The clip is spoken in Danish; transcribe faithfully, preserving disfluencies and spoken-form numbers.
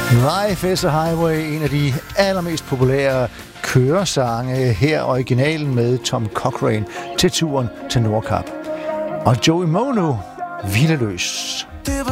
Life is a Highway, en af de allermest populære køresange, her originalen med Tom Cochrane til turen til Nordkap. Og Joey Mono, hvileløs. Det var